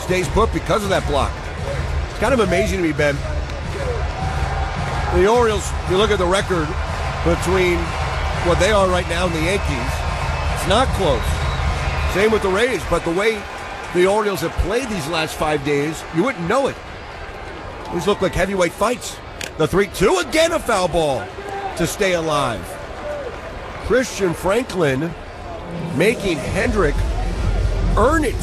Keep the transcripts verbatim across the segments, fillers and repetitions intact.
stays put because of that block. It's kind of amazing to me, Ben. The Orioles, you look at the record between what they are right now and the Yankees, it's not close. Same with the Rays, but the way the Orioles have played these last five days, you wouldn't know it. These look like heavyweight fights. The three two, again a foul ball to stay alive. Christian Franklin making Hendrick earn it.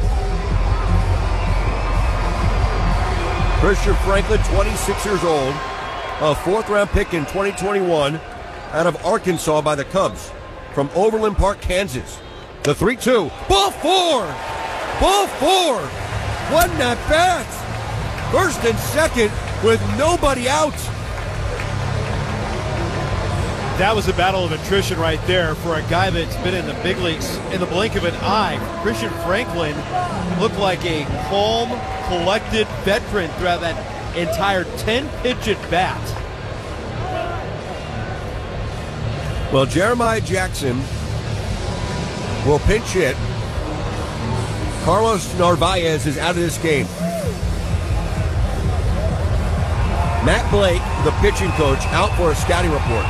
Christian Franklin, twenty-six years old, a fourth-round pick in twenty twenty-one out of Arkansas by the Cubs from Overland Park, Kansas. The three two, ball four, ball four, what an at-bat. First and second with nobody out. That was a battle of attrition right there for a guy that's been in the big leagues in the blink of an eye. Christian Franklin looked like a calm, collected veteran throughout that entire ten-pitch at bat. Well, Jeremiah Jackson will pinch hit. Carlos Narvaez is out of this game. Matt Blake, the pitching coach, out for a scouting report.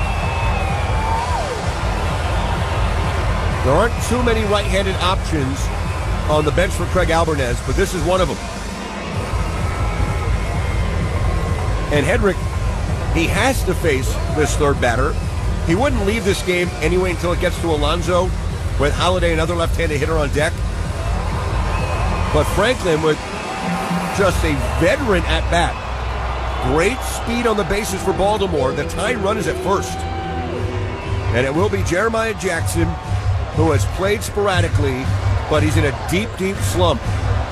There aren't too many right-handed options on the bench for Craig Albertez, but this is one of them. And Hendrick, he has to face this third batter. He wouldn't leave this game anyway until it gets to Alonso with Holiday, another left-handed hitter, on deck. But Franklin, with just a veteran at bat, great speed on the bases for Baltimore. The tying run is at first. And it will be Jeremiah Jackson, who has played sporadically, but he's in a deep, deep slump.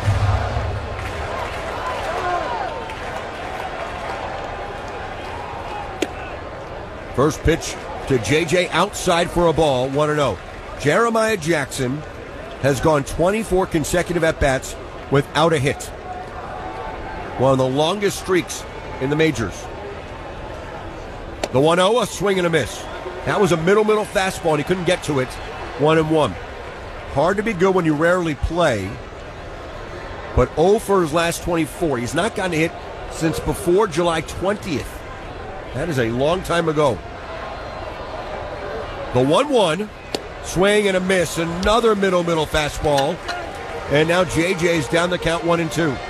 First pitch to J J outside for a ball, one and oh. Jeremiah Jackson has gone twenty-four consecutive at-bats without a hit. One of the longest streaks in the majors. The one oh, a swing and a miss. That was a middle-middle fastball, and he couldn't get to it. One and one. Hard to be good when you rarely play, but oh for his last twenty-four. He's not gotten a hit since before July twentieth. That is a long time ago. The one one, swing and a miss. Another middle-middle fastball. And now J J's down the count, one and two.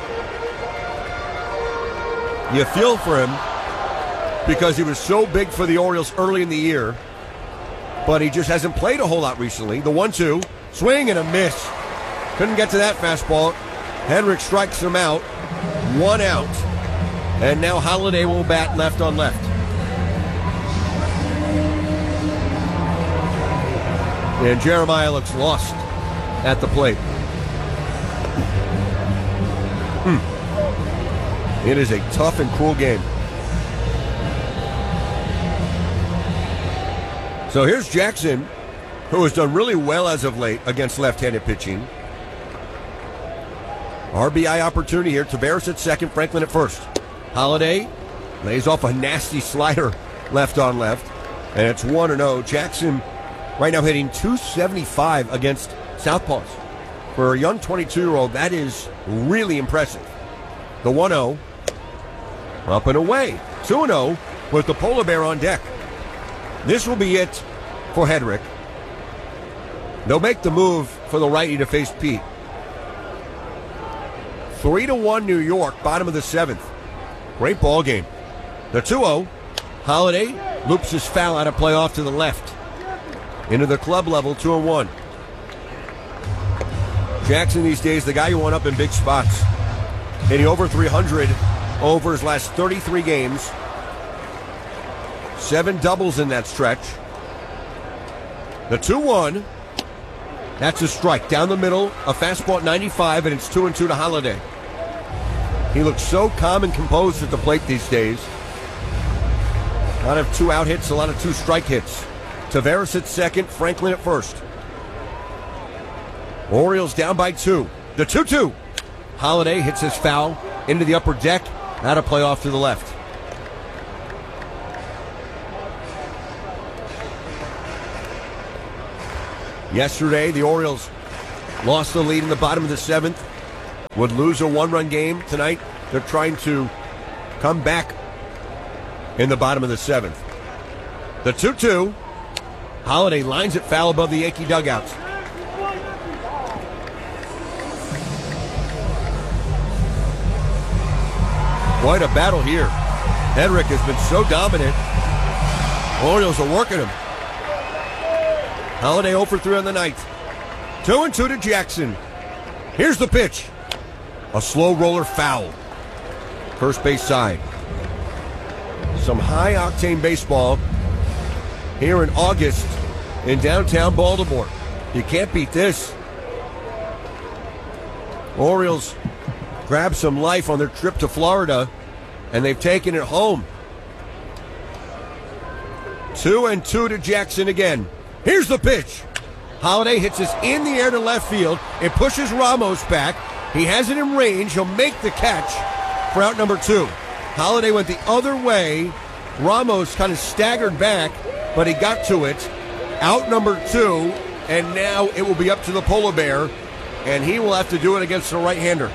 You feel for him because he was so big for the Orioles early in the year, but he just hasn't played a whole lot recently. The one two, swing and a miss. Couldn't get to that fastball. Hendrick strikes him out. One out. And now Holiday will bat left on left. And Jeremiah looks lost at the plate. Hmm. It is a tough and cruel game. So here's Jackson, who has done really well as of late against left-handed pitching. R B I opportunity here. Taveras at second, Franklin at first. Holiday lays off a nasty slider left on left. And it's one and oh. Jackson right now hitting two seventy-five against southpaws. For a young twenty-two-year-old, that is really impressive. The one oh. Up and away. two and oh with the polar bear on deck. This will be it for Hendrick. They'll make the move for the righty to face Pete. three to one New York, bottom of the seventh. Great ball game. The two oh. Holiday loops his foul out of play off to the left. Into the club level, two and one. Jackson these days, the guy who went up in big spots. Hitting over three hundred over his last thirty-three games. Seven doubles in that stretch. The two one. That's a strike. Down the middle, a fastball at ninety-five, and it's two and two to Holiday. He looks so calm and composed at the plate these days. A lot of two out hits, a lot of two strike hits. Taveras at second, Franklin at first. Orioles down by two. The two two. Holiday hits his foul into the upper deck. Out of play off to the left. Yesterday, the Orioles lost the lead in the bottom of the seventh would lose a one-run game tonight. They're trying to come back in the bottom of the seventh. The two two. Holiday lines it foul above the Yankee dugouts. Quite a battle here. Henrik has been so dominant. Orioles are working him. Holiday oh for three on the night. two and two to Jackson. Here's the pitch. A slow roller foul. First base side. Some high-octane baseball here in August in downtown Baltimore. You can't beat this. Orioles grabbed some life on their trip to Florida, and they've taken it home. Two and two to Jackson again. Here's the pitch. Holiday hits this in the air to left field. It pushes Ramos back. He has it in range. He'll make the catch for out number two. Holiday went the other way. Ramos kind of staggered back, but he got to it. Out number two, and now it will be up to the Polar Bear, and he will have to do it against the right-hander.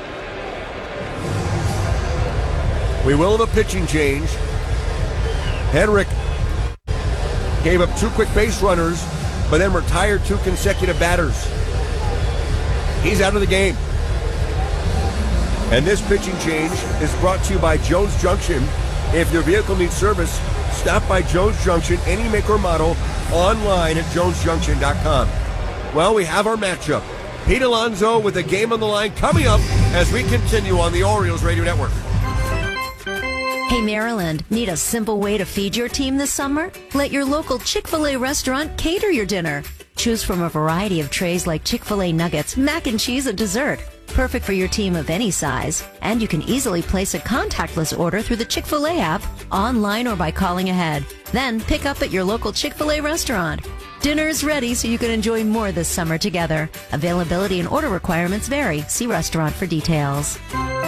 We will have a pitching change. Henrik gave up two quick base runners, but then retired two consecutive batters. He's out of the game. And this pitching change is brought to you by Jones Junction. If your vehicle needs service, stop by Jones Junction, any make or model, online at jones junction dot com. Well, we have our matchup. Pete Alonso with a game on the line coming up as we continue on the Orioles Radio Network. Hey, Maryland, need a simple way to feed your team this summer? Let your local Chick-fil-A restaurant cater your dinner. Choose from a variety of trays like Chick-fil-A nuggets, mac and cheese, and dessert. Perfect for your team of any size. And you can easily place a contactless order through the Chick-fil-A app, online or by calling ahead. Then pick up at your local Chick-fil-A restaurant. Dinner is ready so you can enjoy more this summer together. Availability and order requirements vary. See restaurant for details.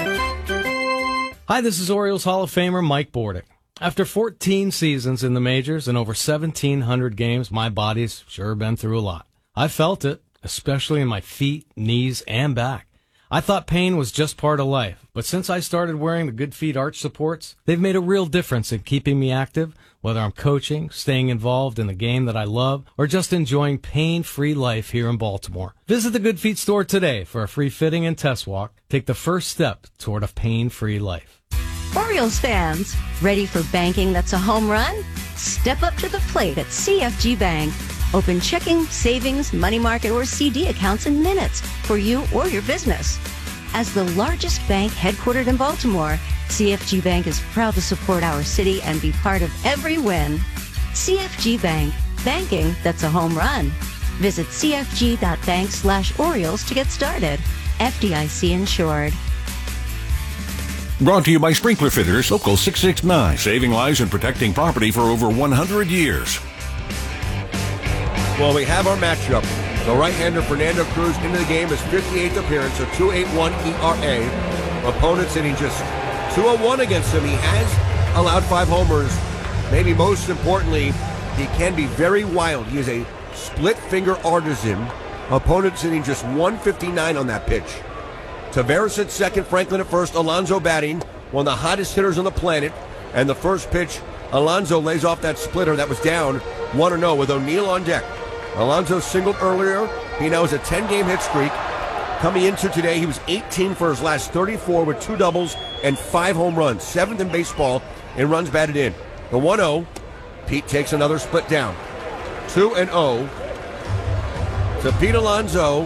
Hi, this is Orioles Hall of Famer Mike Bordick. After fourteen seasons in the majors and over seventeen hundred games, my body's sure been through a lot. I felt it, especially in my feet, knees, and back. I thought pain was just part of life, but since I started wearing the Good Feet arch supports, they've made a real difference in keeping me active, whether I'm coaching, staying involved in the game that I love, or just enjoying pain-free life here in Baltimore. Visit the Good Feet store today for a free fitting and test walk. Take the first step toward a pain-free life. Orioles fans, ready for banking that's a home run? Step up to the plate at C F G Bank. Open checking, savings, money market, or C D accounts in minutes for you or your business. As the largest bank headquartered in Baltimore, C F G Bank is proud to support our city and be part of every win. C F G Bank, banking that's a home run. Visit c f g dot bank slash Orioles to get started. F D I C insured. Brought to you by Sprinkler Fitters, Local six six nine, saving lives and protecting property for over one hundred years. Well, we have our matchup. The right-hander Fernando Cruz into the game, his fifty-eighth appearance, a two point eight one E R A. Opponent sitting just two oh one against him. He has allowed five homers. Maybe most importantly, he can be very wild. He is a split-finger artisan. Opponent sitting just one fifty-nine on that pitch. Taveras at second, Franklin at first, Alonso batting, one of the hottest hitters on the planet. And the first pitch, Alonso lays off that splitter that was down one oh with O'Neill on deck. Alonso singled earlier. He now has a ten-game hit streak. Coming into today, he was eighteen for his last thirty-four with two doubles and five home runs. Seventh in baseball in runs batted in. The one oh, Pete takes another split down. two and oh to Pete Alonso.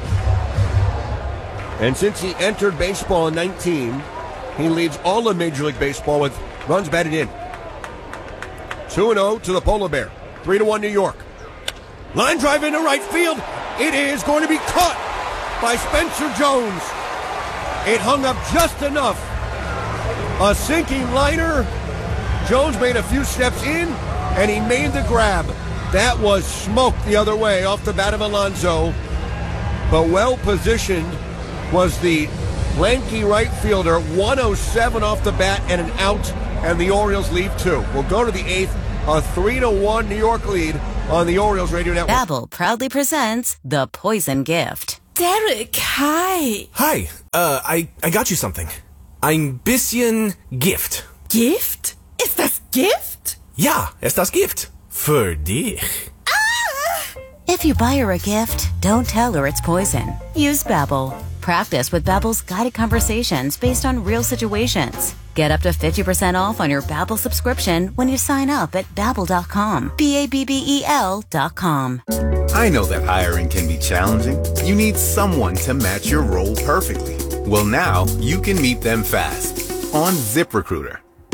And since he entered baseball in nineteen, he leads all of Major League Baseball with runs batted in. two and oh to the Polar Bear. three to one New York. Line drive into right field. It is going to be caught by Spencer Jones. It hung up just enough. A sinking liner. Jones made a few steps in, and he made the grab. That was smoke the other way off the bat of Alonso. But well positioned was the lanky right fielder. one oh seven off the bat and an out, and the Orioles lead two. We'll go to the eighth. A three to one New York lead on the Orioles Radio Network. Babbel proudly presents The Poison Gift. Derek, hi. Hi, Uh, I, I got you something. Ein bisschen Gift. Gift? Ist das Gift? Ja, ist das Gift. Für dich. If you buy her a gift, don't tell her it's poison. Use Babbel. Practice with Babbel's guided conversations based on real situations. Get up to fifty percent off on your Babbel subscription when you sign up at babbel dot com. B A B B E L dot com. I know that hiring can be challenging. You need someone to match your role perfectly. Well, now you can meet them fast on ZipRecruiter.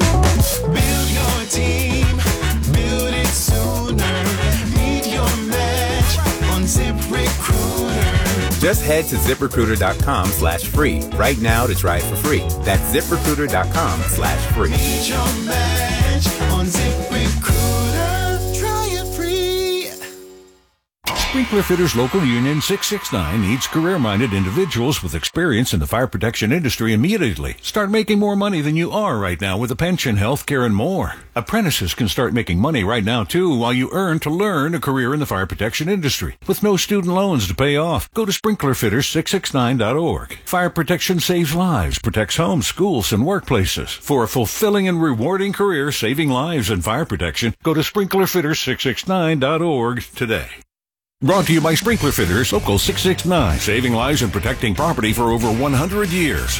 Build your team. Build it sooner. Meet your match on ZipRecruiter. Just head to ZipRecruiter.com slash free right now to try it for free. That's ZipRecruiter.com slash free. Meet your match on ZipRecruiter. Try it free. Sprinkler Fitters Local Union six six nine needs career-minded individuals with experience in the fire protection industry immediately. Start making more money than you are right now with a pension, health care, and more. Apprentices can start making money right now, too, while you earn to learn a career in the fire protection industry. With no student loans to pay off, go to sprinkler fitters six six nine dot org. Fire protection saves lives, protects homes, schools, and workplaces. For a fulfilling and rewarding career saving lives in fire protection, go to sprinkler fitters six six nine dot org today. Brought to you by Sprinkler Fitters, Local six six nine, saving lives and protecting property for over one hundred years.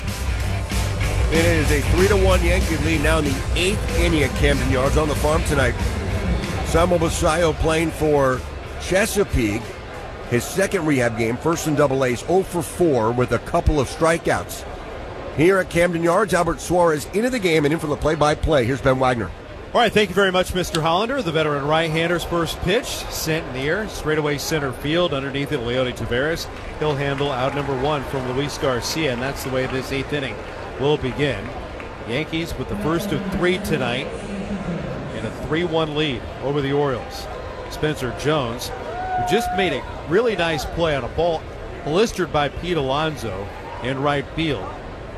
It is a three to one Yankee lead now in the eighth inning at Camden Yards. On the farm tonight, Samuel Basayo playing for Chesapeake. His second rehab game, first in Double A's, oh for four with a couple of strikeouts. Here at Camden Yards, Albert Suarez into the game and in for the play-by-play. Here's Ben Wagner. All right, thank you very much, Mister Hollander. The veteran right-hander's first pitch, sent in the air, straightaway center field. Underneath it, Leody Taveras. He'll handle out number one from Luis Garcia, and that's the way this eighth inning will begin. Yankees with the first of three tonight in a three one lead over the Orioles. Spencer Jones, who just made a really nice play on a ball blistered by Pete Alonso in right field,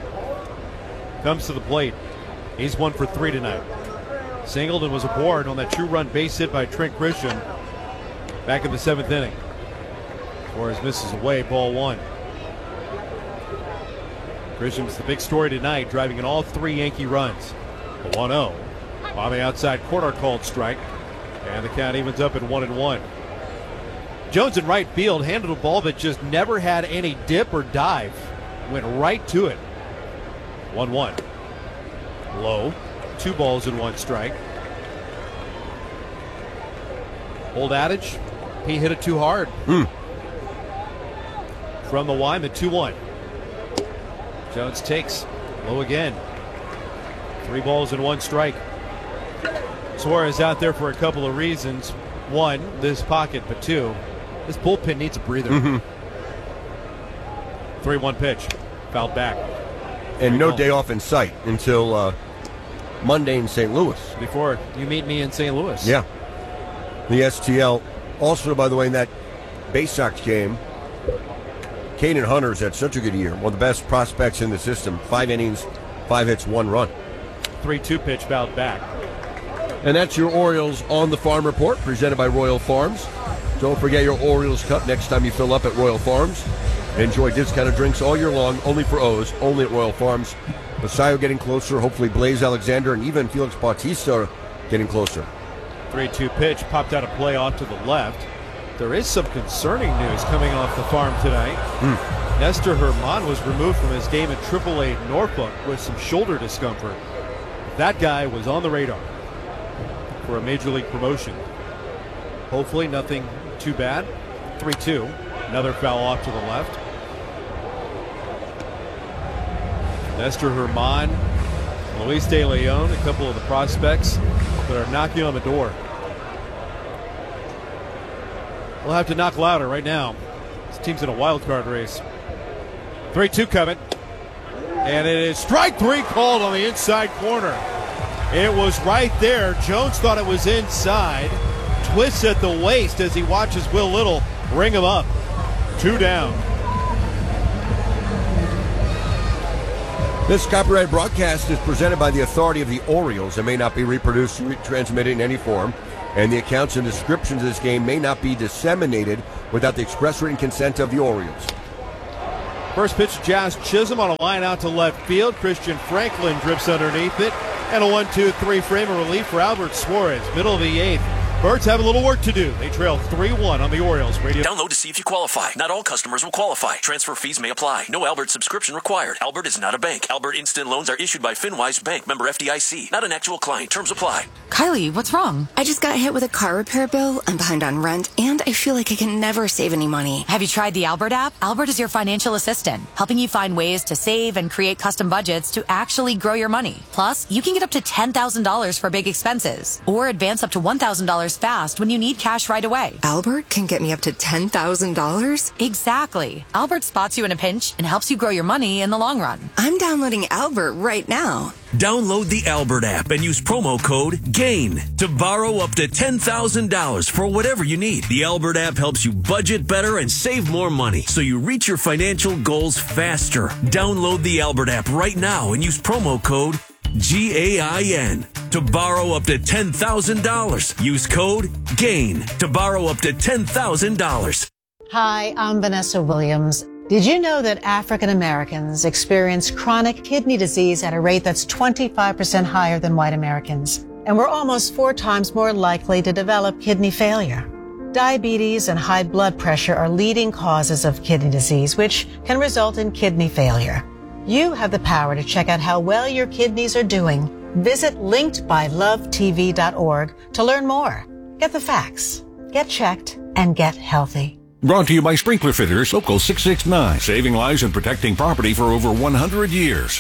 comes to the plate. He's one for three tonight. Singleton was aboard on that two-run base hit by Trent Grisham back in the seventh inning. Suarez misses away, ball one. Grisham's the big story tonight, driving in all three Yankee runs. The one oh on the outside corner, called strike, and the count evens up at one and one. Jones in right field handled a ball that just never had any dip or dive. Went right to it. one one. Low. Two balls and one strike. Old adage, he hit it too hard. Mm. From the Wyman, two one. Jones takes. Low again. Three balls and one strike. Suarez out there for a couple of reasons. One, this pocket, but two, this bullpen needs a breather. Mm-hmm. three one pitch. Fouled back. And Three no balls. day off in sight until uh, Monday in Saint Louis. Before you meet me in Saint Louis. Yeah. The S T L. Also, by the way, in that Bay Sox game, Caden Hunter's had such a good year. One of the best prospects in the system. Five innings, five hits, one run. three two pitch fouled back. And that's your Orioles on the Farm Report, presented by Royal Farms. Don't forget your Orioles Cup next time you fill up at Royal Farms. Enjoy discounted drinks all year long, only for O's, only at Royal Farms. Basayo getting closer, hopefully Blaze Alexander and even Felix Bautista getting closer. three two pitch popped out of play off to the left. There is some concerning news coming off the farm tonight. Hmm. Nestor Herman was removed from his game in triple A Norfolk with some shoulder discomfort. That guy was on the radar for a major league promotion. Hopefully nothing too bad. three two. Another foul off to the left. Nestor Herman, Luis De Leon, a couple of the prospects that are knocking on the door. We'll have to knock louder right now. This team's in a wild card race. three two coming. And it is strike three called on the inside corner. It was right there. Jones thought it was inside. Twists at the waist as he watches Will Little ring him up. Two down. This copyrighted broadcast is presented by the authority of the Orioles and may not be reproduced or transmitted in any form. And the accounts and descriptions of this game may not be disseminated without the express written consent of the Orioles. First pitch to Jazz Chisholm on a line out to left field. Christian Franklin drips underneath it. And a one two three frame of relief for Albert Suarez. Middle of the eighth. Birds have a little work to do. They trail three one on the Orioles. Radio. Download to see if you qualify. Not all customers will qualify. Transfer fees may apply. No Albert subscription required. Albert is not a bank. Albert Instant Loans are issued by FinWise Bank, member F D I C. Not an actual client. Terms apply. Kylie, what's wrong? I just got hit with a car repair bill. I'm behind on rent, and I feel like I can never save any money. Have you tried the Albert app? Albert is your financial assistant, helping you find ways to save and create custom budgets to actually grow your money. Plus, you can get up to ten thousand dollars for big expenses, or advance up to one thousand dollars fast when you need cash right away. Albert can get me up to ten thousand dollars? Exactly. Albert spots you in a pinch and helps you grow your money in the long run. I'm downloading Albert right now. Download the Albert app and use promo code GAIN to borrow up to ten thousand dollars for whatever you need. The Albert app helps you budget better and save more money so you reach your financial goals faster. Download the Albert app right now and use promo code G A I N to borrow up to ten thousand dollars. Use code GAIN to borrow up to ten thousand dollars. Hi, I'm Vanessa Williams. Did you know that African Americans experience chronic kidney disease at a rate that's twenty-five percent higher than white Americans? And we're almost four times more likely to develop kidney failure. Diabetes and high blood pressure are leading causes of kidney disease, which can result in kidney failure. You have the power to check out how well your kidneys are doing. Visit linked by love T V dot org to learn more. Get the facts, get checked, and get healthy. Brought to you by Sprinkler Fitters, Local six six nine, saving lives and protecting property for over one hundred years.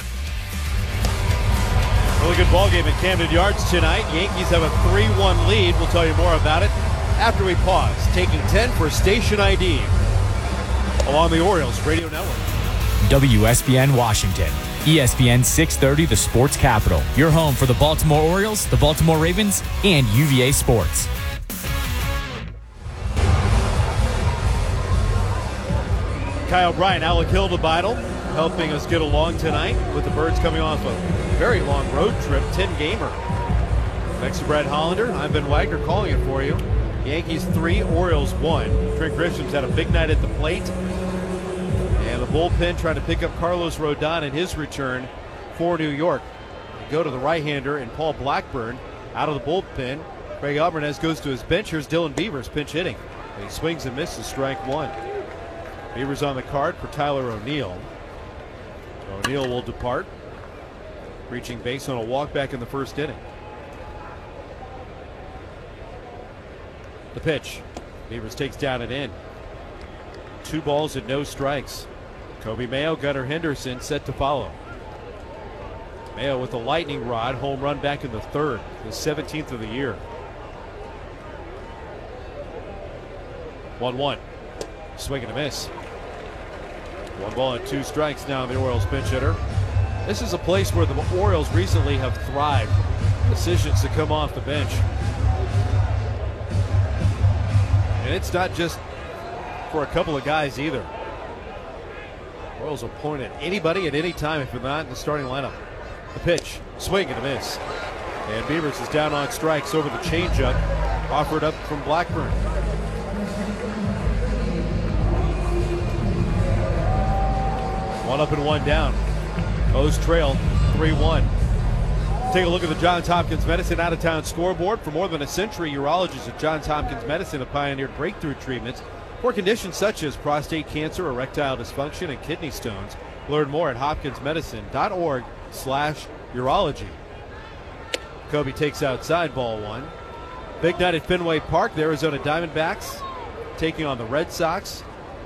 Really good ball game at Camden Yards tonight. Yankees have a three one lead. We'll tell you more about it after we pause. Taking ten for Station I D along the Orioles Radio Network. W S B N Washington. E S P N six thirty, the sports capital. Your home for the Baltimore Orioles, the Baltimore Ravens, and U V A Sports. Kyle Bryant, Alec Hildebeitel helping us get along tonight with the Birds coming off a very long road trip, ten-gamer. Thanks to Brad Hollander. I'm Ben Wagner calling it for you. Yankees three, Orioles one. Trent Grisham's had a big night at the plate. And the bullpen trying to pick up Carlos Rodon in his return for New York. They go to the right-hander and Paul Blackburn out of the bullpen. Craig Alvarez goes to his bench. Here's Dylan Beavers pinch hitting. And he swings and misses, strike one. Beavers on the card for Tyler O'Neill. O'Neill will depart, reaching base on a walk back in the first inning. The pitch. Beavers takes down and in. Two balls and no strikes. Kobe Mayo, Gunnar Henderson set to follow. Mayo with a lightning rod, home run back in the third, his seventeenth of the year. one one. Swing and a miss. One ball and two strikes now in the Orioles pinch hitter. This is a place where the Orioles recently have thrived. Decisions to come off the bench. And it's not just for a couple of guys either. Orioles will point at anybody at any time if they're not in the starting lineup. The pitch, swing and a miss. And Beavers is down on strikes over the changeup offered up from Blackburn. One up and one down. O's trail three one. Take a look at the Johns Hopkins Medicine out-of-town scoreboard. For more than a century, urologists at Johns Hopkins Medicine have pioneered breakthrough treatments for conditions such as prostate cancer, erectile dysfunction, and kidney stones. Learn more at hopkins medicine dot org slash urology. Kobe takes outside, ball one. Big night at Fenway Park. The Arizona Diamondbacks taking on the Red Sox.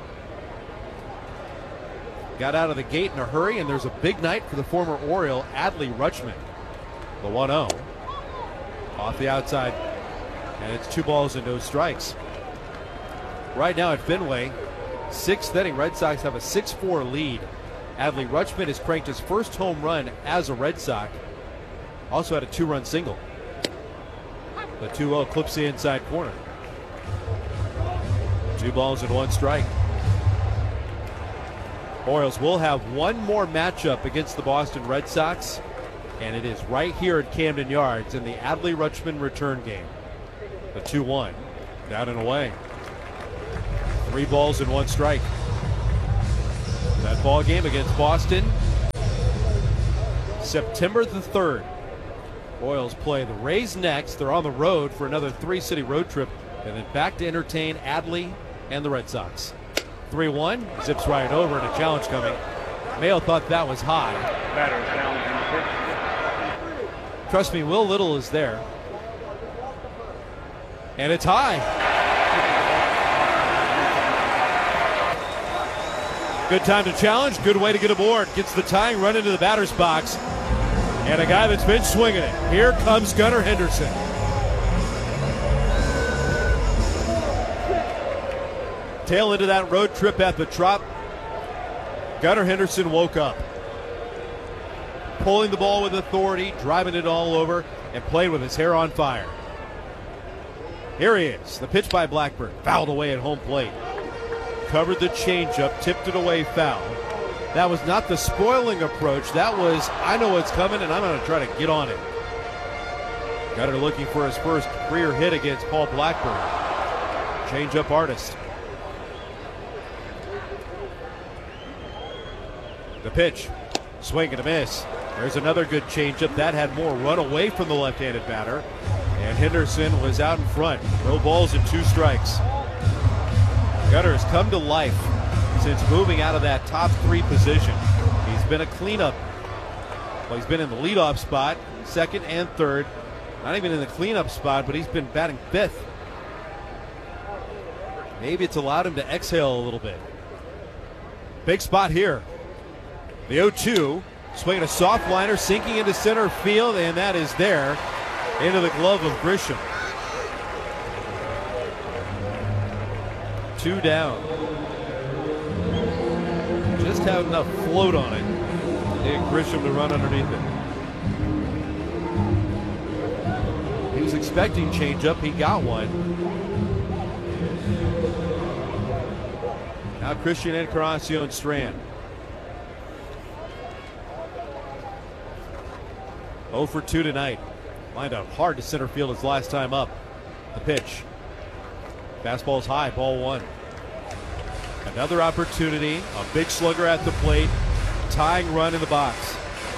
Got out of the gate in a hurry, and there's a big night for the former Oriole, Adley Rutschman. The one oh. Off the outside, and it's two balls and no strikes. Right now at Fenway, sixth inning, Red Sox have a six four lead. Adley Rutschman has cranked his first home run as a Red Sox. Also had a two-run single. The two oh clips the inside corner. Two balls and one strike. Orioles will have one more matchup against the Boston Red Sox, and it is right here at Camden Yards in the Adley Rutschman return game. The two one, down and away. Three balls and one strike. That ball game against Boston, September the third. Royals play the Rays next. They're on the road for another three-city road trip, and then back to entertain Adley and the Red Sox. three one, zips right over, and a challenge coming. Mayo thought that was high. Trust me, Will Little is there. And it's high. Good time to challenge, good way to get aboard. Gets the tying run into the batter's box. And a guy that's been swinging it. Here comes Gunnar Henderson. Tail into that road trip at the Trop. Gunnar Henderson woke up. Pulling the ball with authority, driving it all over, and played with his hair on fire. Here he is. The pitch by Blackburn. Fouled away at home plate. Covered the changeup, tipped it away foul. That was not the spoiling approach. That was, I know what's coming, and I'm going to try to get on it. Gunnar looking for his first career hit against Paul Blackburn. Changeup artist. The pitch. Swing and a miss. There's another good changeup. That had more run away from the left-handed batter. And Henderson was out in front. No balls and two strikes. Gunnar has come to life since moving out of that top three position. He's been a cleanup. Well, he's been in the leadoff spot, second and third. Not even in the cleanup spot, but he's been batting fifth. Maybe it's allowed him to exhale a little bit. Big spot here. The oh two, swinging a soft liner, sinking into center field, and that is there into the glove of Grisham. Two down. Just had enough float on it. And Grisham to run underneath it. He was expecting changeup. He got one. Now Christian Encarnacion Strand. oh for two tonight. Lined out hard to center field his last time up. The pitch. Fastball's high, ball one. Another opportunity, a big slugger at the plate, tying run in the box.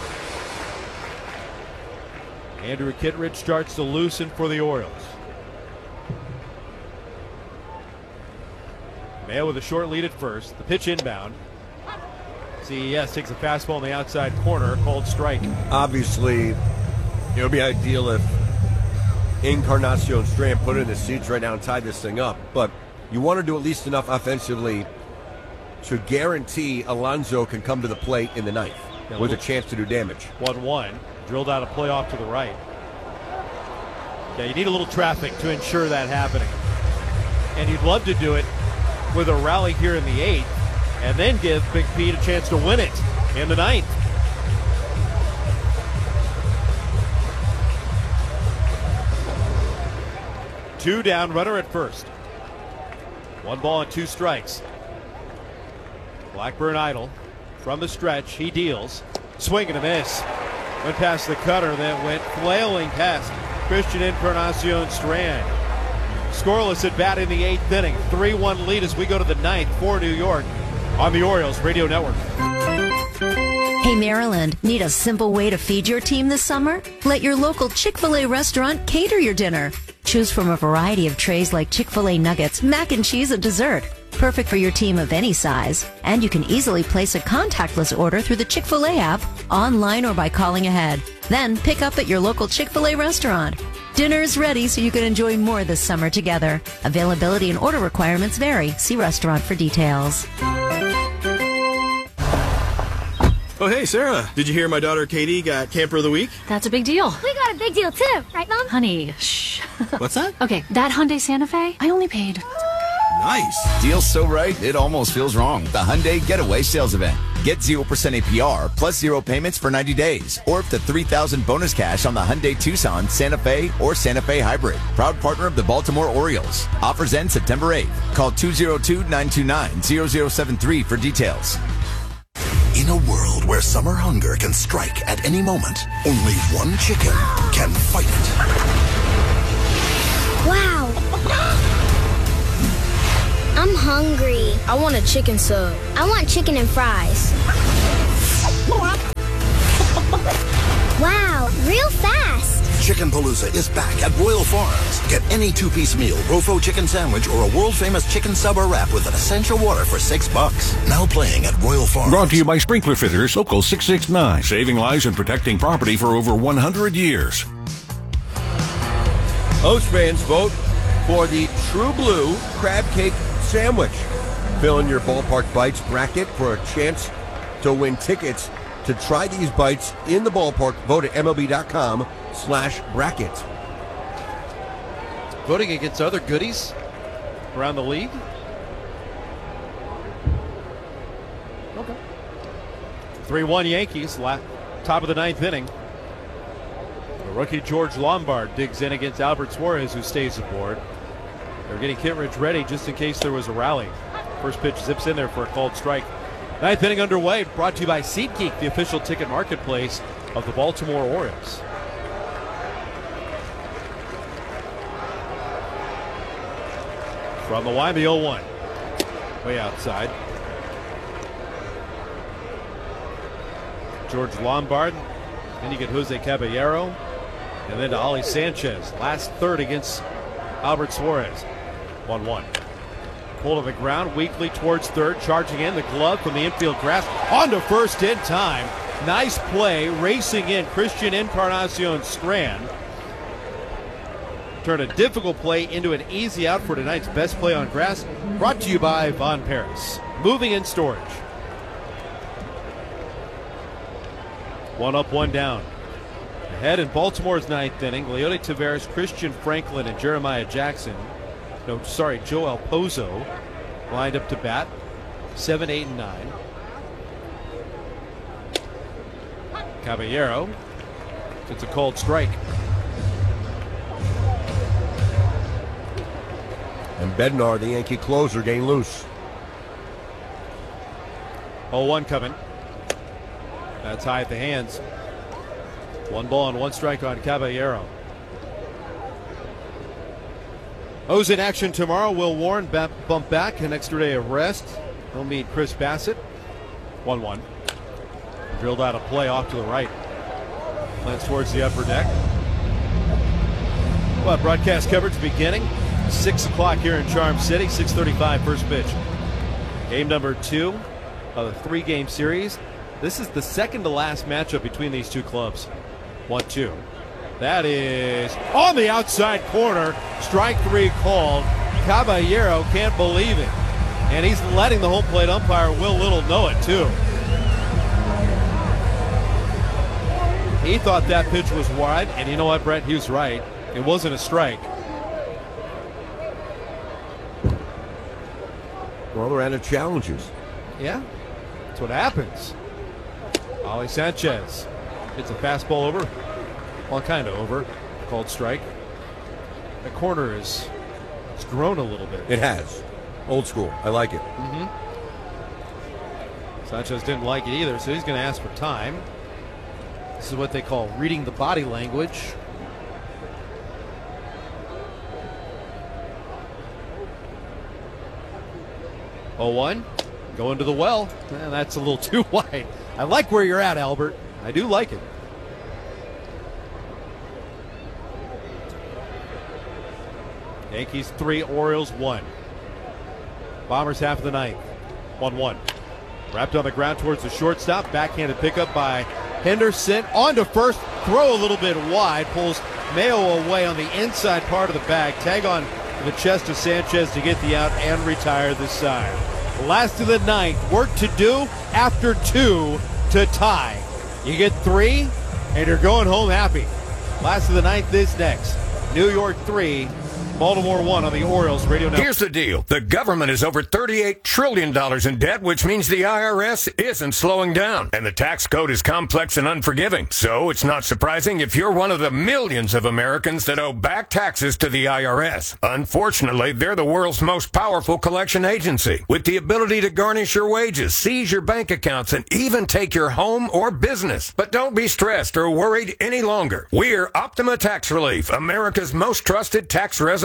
Andrew Kittredge starts to loosen for the Orioles. Mayo with a short lead at first. The pitch inbound. C E S takes a fastball in the outside corner, called strike. Obviously, it would be ideal if Encarnacion Strand put it in the seats right now and tied this thing up. But you want to do at least enough offensively to guarantee Alonso can come to the plate in the ninth yeah, with a chance to do damage. one one. Drilled out a play off to the right. Yeah, you need a little traffic to ensure that happening. And you'd love to do it with a rally here in the eighth and then give Big Pete a chance to win it in the ninth. Two down, runner at first. One ball and two strikes. Blackburn idle from the stretch. He deals. Swing and a miss. Went past the cutter, then went flailing past Christian Encarnacion Strand. Scoreless at bat in the eighth inning. three one lead as we go to the ninth for New York on the Orioles Radio Network. Hey, Maryland, need a simple way to feed your team this summer? Let your local Chick-fil-A restaurant cater your dinner. Choose from a variety of trays like Chick-fil-A nuggets, mac and cheese, and dessert. Perfect for your team of any size. And you can easily place a contactless order through the Chick-fil-A app, online or by calling ahead. Then pick up at your local Chick-fil-A restaurant. Dinner's ready so you can enjoy more this summer together. Availability and order requirements vary. See restaurant for details. Oh, hey, Sarah. Did you hear my daughter Katie got Camper of the Week? That's a big deal. We got a big deal, too. Right, Mom? Honey, shh. What's that? Okay, that Hyundai Santa Fe, I only paid. Nice. Deal's so right, it almost feels wrong. The Hyundai Getaway Sales Event. Get zero percent A P R plus zero payments for ninety days. Or up to three thousand dollars bonus cash on the Hyundai Tucson, Santa Fe, or Santa Fe Hybrid. Proud partner of the Baltimore Orioles. Offers end September eighth. Call two oh two, nine two nine, zero zero seven three for details. In a world where summer hunger can strike at any moment, only one chicken can fight it. Wow! I'm hungry. I want a chicken sub. I want chicken and fries. Wow, real fast. Chicken Palooza is back at Royal Farms. Get any two-piece meal, Rofo chicken sandwich, or a world-famous chicken sub or wrap with an essential water for six bucks. Now playing at Royal Farms. Brought to you by Sprinkler Fitters, Local six six nine. Saving lives and protecting property for over one hundred years. Host fans, vote for the True Blue Crab Cake Sandwich. Fill in your Ballpark Bites bracket for a chance to win tickets to try these bites in the ballpark. Vote at M L B dot com slash bracket. Voting against other goodies around the league. Okay. three one Yankees, la- top of the ninth inning. The rookie George Lombard digs in against Albert Suarez, who stays aboard. They're getting Kittredge ready just in case there was a rally. First pitch zips in there for a called strike. Ninth inning underway, brought to you by SeatGeek, the official ticket marketplace of the Baltimore Orioles. From the Y B oh one, way outside. George Lombard, then you get Jose Caballero, and then to Ali Sanchez. Last third against Albert Suarez. one one. Pull to the ground, weakly towards third, charging in the glove from the infield grass. On to first in time. Nice play, racing in Christian Encarnacion Strand. Turned a difficult play into an easy out for tonight's best play on grass. Brought to you by Von Paris. Moving and storage. One up, one down. Ahead in Baltimore's ninth inning, Leody Taveras, Christian Franklin, and Jeremiah Jackson. No, sorry, Joel Pozo lined up to bat. Seven, eight, and nine. Caballero gets a called strike. And Bednar, the Yankee closer, getting loose. oh one coming. That's high at the hands. One ball and one strike on Caballero. O's in action tomorrow. Will Warren ba- bump back, an extra day of rest. He'll meet Chris Bassett. one one. Drilled out a play off to the right. Lands towards the upper deck. Well, broadcast coverage beginning. six o'clock here in Charm City. six thirty-five first pitch. Game number two of a three-game series. This is the second to last matchup between these two clubs. one two. That is on the outside corner. Strike three called. Caballero can't believe it. And he's letting the home plate umpire, Will Little, know it too. He thought that pitch was wide, and you know what, Brett? He was right. It wasn't a strike. Well, they're out of challenges. Yeah, that's what happens. Ali Sanchez hits a fastball over. Well, kind of over. Called strike. The corner is it's grown a little bit. It has. Old school. I like it. Mm-hmm. Sanchez didn't like it either, so he's going to ask for time. This is what they call reading the body language. oh one. Going to the well. Eh, that's a little too wide. I like where you're at, Albert. I do like it. Yankees three, Orioles one. Bombers half of the ninth. one one. Wrapped on the ground towards the shortstop. Backhanded pickup by Henderson. On to first. Throw a little bit wide. Pulls Mayo away on the inside part of the bag. Tag on the chest of Sanchez to get the out and retire the side. Last of the ninth. Work to do after two to tie. You get three, and you're going home happy. Last of the ninth is next. New York three, Baltimore one on the Orioles Radio Network. Here's the deal. The government is over thirty-eight trillion dollars in debt, which means the I R S isn't slowing down. And the tax code is complex and unforgiving. So it's not surprising if you're one of the millions of Americans that owe back taxes to the I R S. Unfortunately, they're the world's most powerful collection agency, with the ability to garnish your wages, seize your bank accounts, and even take your home or business. But don't be stressed or worried any longer. We're Optima Tax Relief, America's most trusted tax resolution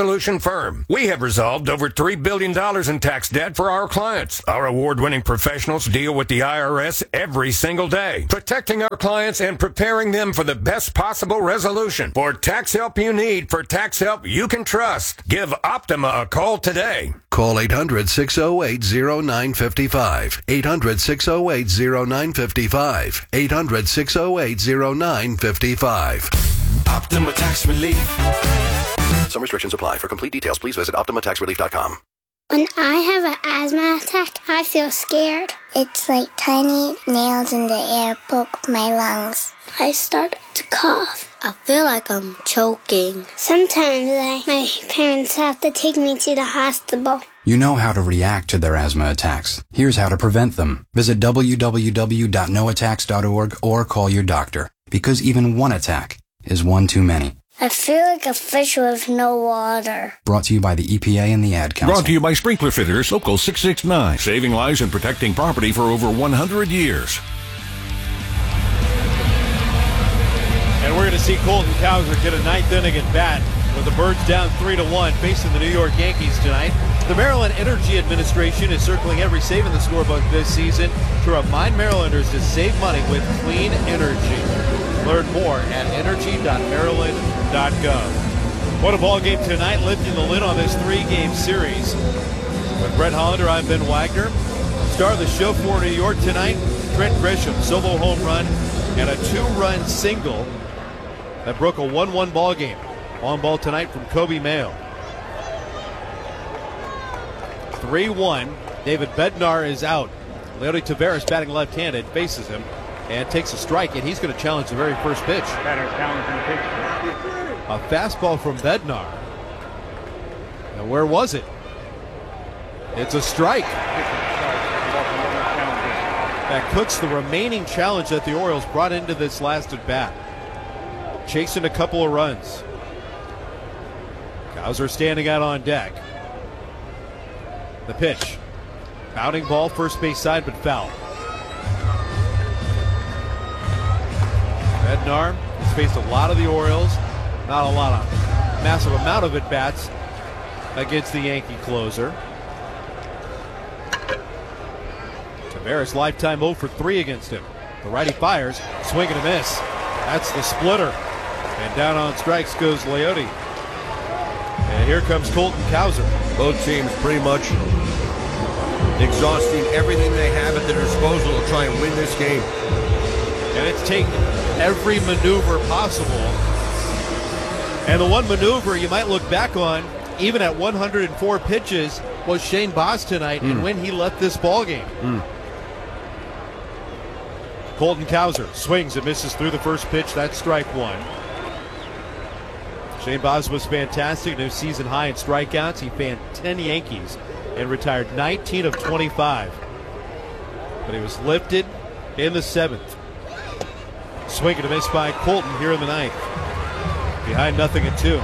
resolution firm. We have resolved over three billion dollars in tax debt for our clients. Our award-winning professionals deal with the I R S every single day, protecting our clients and preparing them for the best possible resolution. For tax help you need, for tax help you can trust, give Optima a call today. Call eight hundred, six oh eight, oh nine five five. eight hundred, six oh eight, oh nine five five. eight hundred, six oh eight, oh nine five five. Optima Tax Relief. Some restrictions apply. For complete details, please visit optima tax relief dot com. When I have an asthma attack, I feel scared. It's like tiny nails in the air poke my lungs. I start to cough. I feel like I'm choking. Sometimes I, my parents have to take me to the hospital. You know how to react to their asthma attacks. Here's how to prevent them. Visit w w w dot no attacks dot org or call your doctor, because even one attack is one too many. I feel like a fish with no water. Brought to you by the E P A and the Ad Council. Brought to you by Sprinkler Fitters, Local six six nine. Saving lives and protecting property for over one hundred years. And we're going to see Colton Cowser get a ninth inning at bat with the Birds down three to one facing the New York Yankees tonight. The Maryland Energy Administration is circling every save in the scorebook this season to remind Marylanders to save money with clean energy. Learn more at energy dot maryland dot gov. What a ball game tonight, lifting the lid on this three-game series. With Brett Hollander, I'm Ben Wagner. Star of the show for New York tonight, Trent Grisham, solo home run and a two-run single that broke a one one ball game. On ball tonight from Kobe Mayo. three one. David Bednar is out. Leody Taveras, batting left-handed, faces him and takes a strike, and he's going to challenge the very first pitch. A fastball from Bednar. Now, where was it? It's a strike. That cooks the remaining challenge that the Orioles brought into this last at bat. Chasing a couple of runs. Cowser standing out on deck. The pitch. Bounding ball, first base side, but foul. Bednar has faced a lot of the Orioles. Not a lot of massive amount of at-bats against the Yankee closer. Taveras lifetime oh for three against him. The righty fires, swing and a miss. That's the splitter. And down on strikes goes Leody. And here comes Colton Cowser. Both teams pretty much exhausting everything they have at their disposal to try and win this game. And it's taken every maneuver possible. And the one maneuver you might look back on, even at one hundred four pitches, was Shane Baz tonight mm. and when he left this ball game. Mm. Colton Cowser swings and misses through the first pitch. That's strike one. Shane Baz was fantastic. No season high in strikeouts. He fanned ten Yankees and retired nineteen of twenty-five. But he was lifted in the seventh. Swing and a miss by Colton here in the ninth. Behind nothing at two.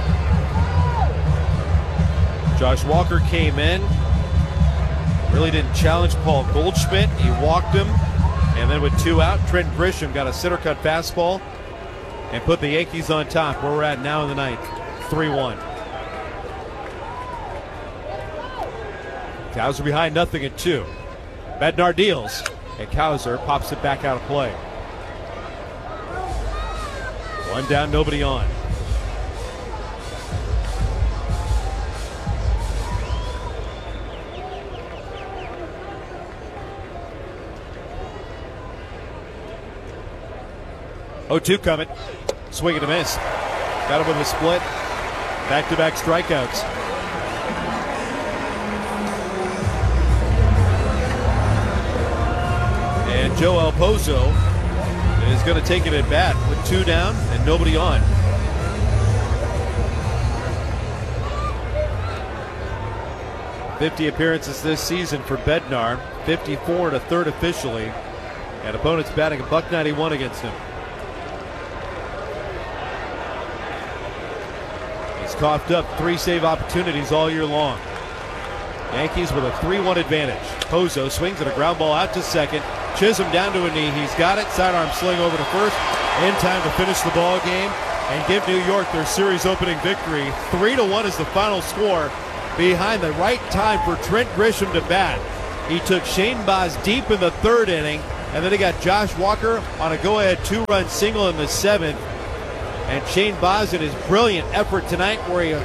Josh Walker came in. Really didn't challenge Paul Goldschmidt. He walked him. And then with two out, Trent Grisham got a center cut fastball and put the Yankees on top, where we're at now in the ninth. three one. Cowser behind nothing at two. Bednar deals, and Cowser pops it back out of play. One down, nobody on. oh two coming. Swing and a miss. Got him with a split. Back-to-back strikeouts. And Joel Pozo is going to take it at bat with two down and nobody on. fifty appearances this season for Bednar. fifty-four and a third officially. And opponents batting a buck ninety-one against him. Coughed up three save opportunities all year long. Yankees with a three one advantage. Pozo swings at a ground ball out to second. Chisholm down to a knee. He's got it. Sidearm sling over to first. In time to finish the ball game. and give New York their series opening victory. Three to one is the final score behind the right time for Trent Grisham to bat. He took Shane Baz deep in the third inning, and then he got Josh Walker on a go-ahead two-run single in the seventh. And Shane Baz in his brilliant effort tonight where he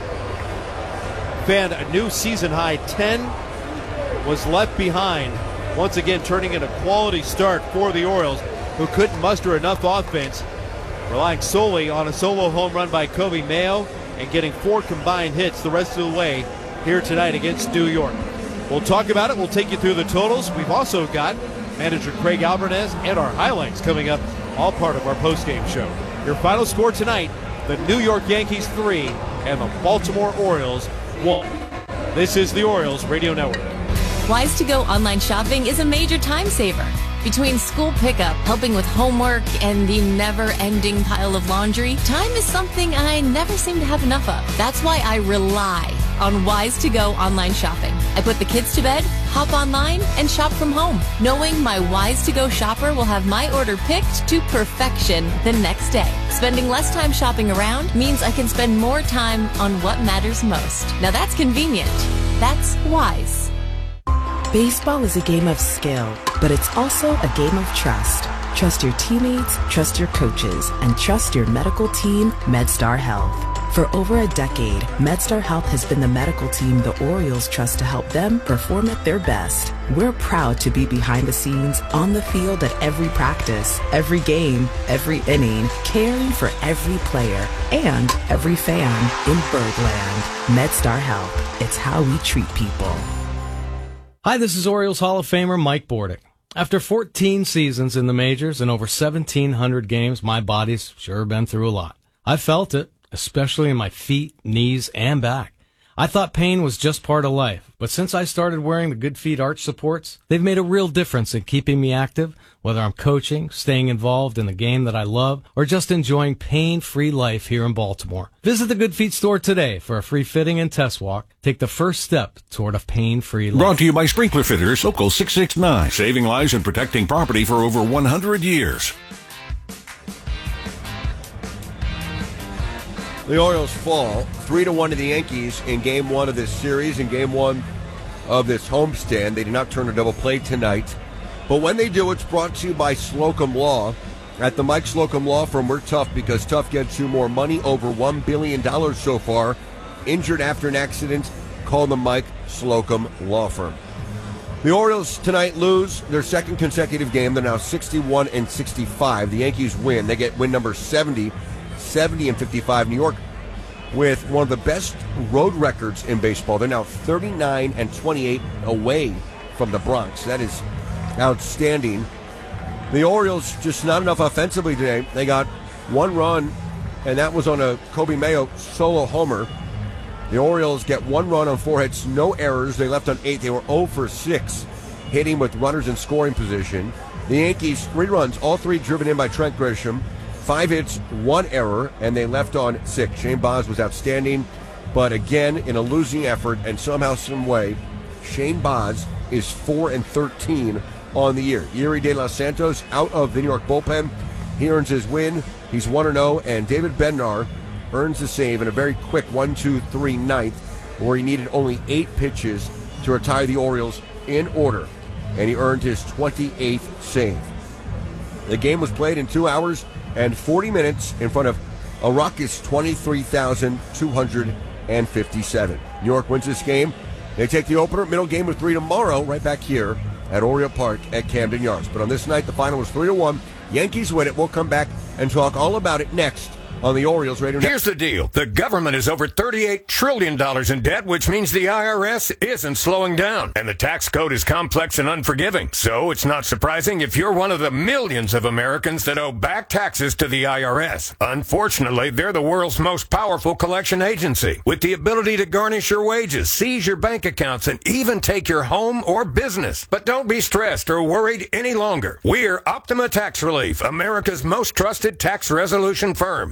fanned a new season-high ten, was left behind, once again turning in a quality start for the Orioles, who couldn't muster enough offense, relying solely on a solo home run by Kobe Mayo and getting four combined hits the rest of the way here tonight against New York. We'll talk about it. We'll take you through the totals. We've also got manager Craig Alvarez and our highlights coming up, all part of our postgame show. Your final score tonight, the New York Yankees three and the Baltimore Orioles one. This is the Orioles Radio Network. Wise to Go online shopping is a major time saver. Between school pickup, helping with homework, and the never-ending pile of laundry, time is something I never seem to have enough of. That's why I rely on Wise to Go online shopping. I put the kids to bed, hop online, and shop from home, knowing my Wise to Go shopper will have my order picked to perfection the next day. Spending less time shopping around means I can spend more time on what matters most. Now that's convenient. That's Wise. Baseball is a game of skill, but it's also a game of trust. Trust your teammates, trust your coaches, and trust your medical team, MedStar Health. For over a decade, MedStar Health has been the medical team the Orioles trust to help them perform at their best. We're proud to be behind the scenes, on the field at every practice, every game, every inning, caring for every player and every fan in Birdland. MedStar Health. It's how we treat people. Hi, this is Orioles Hall of Famer Mike Bordick. After fourteen seasons in the majors and over seventeen hundred games, my body's sure been through a lot. I felt it, especially in my feet, knees, and back. I thought pain was just part of life, but since I started wearing the Good Feet arch supports, they've made a real difference in keeping me active, whether I'm coaching, staying involved in the game that I love, or just enjoying pain-free life here in Baltimore. Visit the Good Feet store today for a free fitting and test walk. Take the first step toward a pain-free life. Brought to you by Sprinkler Fitters, Local six six nine, saving lives and protecting property for over one hundred years. The Orioles fall three to one to the Yankees in game one of this series, in game one of this homestand. They did not turn a double play tonight. But when they do, it's brought to you by Slocum Law. At the Mike Slocum Law Firm, we're tough because tough gets you more money, over one billion dollars so far. Injured after an accident, call the Mike Slocum Law Firm. The Orioles tonight lose their second consecutive game. They're now sixty-one and sixty-five. The Yankees win. They get win number seventy. seventy and fifty-five. New York with one of the best road records in baseball. They're now thirty-nine and twenty-eight away from the Bronx. That is outstanding. The Orioles just not enough offensively today. They got one run, and that was on a Kobe Mayo solo homer. The Orioles get one run on four hits, no errors. They left on eight. They were zero for six, hitting with runners in scoring position. The Yankees, three runs, all three driven in by Trent Grisham. Five hits, one error, and they left on six. Shane Baz was outstanding, but again, in a losing effort, and somehow, some way, Shane Baz is four and thirteen on the year. Yuri De Los Santos out of the New York bullpen. He earns his win. He's one and oh, and David Bednar earns the save in a very quick one two three ninth, where he needed only eight pitches to retire the Orioles in order, and he earned his twenty-eighth save. The game was played in two hours and forty minutes in front of a raucous twenty-three thousand two hundred fifty-seven. New York wins this game. They take the opener. Middle game of three tomorrow, right back here at Oriole Park at Camden Yards. But on this night, the final was three to one. Yankees win it. We'll come back and talk all about it next on the Orioles Radio Network. Here's the deal. The government is over thirty-eight trillion dollars in debt, which means the I R S isn't slowing down. And the tax code is complex and unforgiving. So it's not surprising if you're one of the millions of Americans that owe back taxes to the I R S. Unfortunately, they're the world's most powerful collection agency, with the ability to garnish your wages, seize your bank accounts, and even take your home or business. But don't be stressed or worried any longer. We're Optima Tax Relief, America's most trusted tax resolution firm.